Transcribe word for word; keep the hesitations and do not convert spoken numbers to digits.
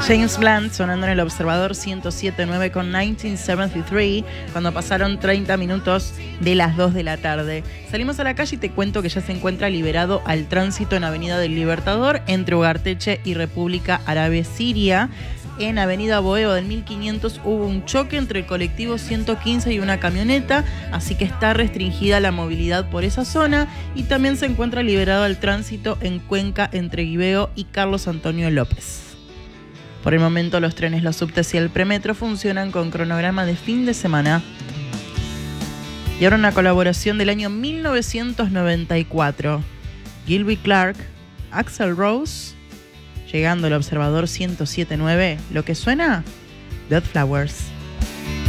James Blunt sonando en el Observador ciento siete punto nueve con mil novecientos setenta y tres, cuando pasaron treinta minutos de las dos de la tarde. Salimos a la calle y te cuento que ya se encuentra liberado al tránsito en Avenida del Libertador entre Ugarteche y República Árabe Siria. En Avenida Boedo del mil quinientos hubo un choque entre el colectivo ciento quince y una camioneta, así que está restringida la movilidad por esa zona, y también se encuentra liberado el tránsito en Cuenca entre Guibeo y Carlos Antonio López. Por el momento los trenes, los subtes y el premetro funcionan con cronograma de fin de semana. Y ahora una colaboración del año mil novecientos noventa y cuatro. Gilby Clarke, Axl Rose, llegando al Observador ciento siete punto nueve. Lo que suena, Dead Flowers.